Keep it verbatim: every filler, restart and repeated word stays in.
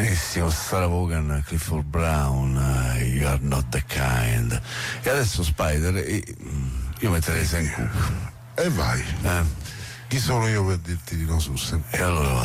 Benissimo, Sarah Vaughan, Clifford Brown, uh, You Are Not The Kind. E adesso Spider, e, io metterei Sam Cooke. E vai. Eh? Chi sono io per dirti di no su Sam Cooke? E allora